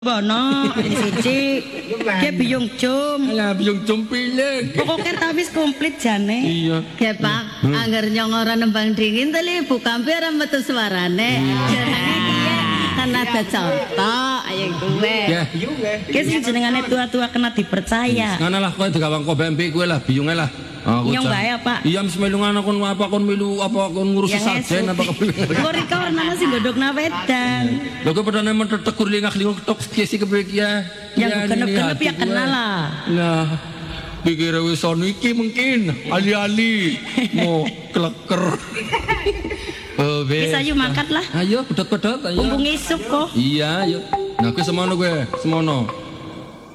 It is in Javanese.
Bono, siji, ke biyung cum. Alah biyung cum pilih. Pokoknya tabis komplit jane. Iya. Ya Pak, anggar nyongora nembang dingin tali bukan biar metu suarane. Jenenge kiye kan ada contoh ayo gue. Ya. Ke sing jenengane tua-tua kena dipercaya. Ngana lah kowe digawang kok BMP kowe lah biyunge lah. Nyong bae Pak. Iya mesti melu ngono kon apa kon melu apa kon ngurusi sarjen apa kepilih. Kok rika warnane sing godhogna wedan. Lho kok padane men tekur lingak-linguk tok kesi kebrek ya. Yang genep-genep ya kenal lah. Nah, pikir wis ono iki mungkin ali-ali mau kleker. Oh, Bisa yuk mangkat lah. Ayo pedot-pedot ayo. Mumpung isuk kok. Iya, ayo. Nah, kowe semono kowe, semono.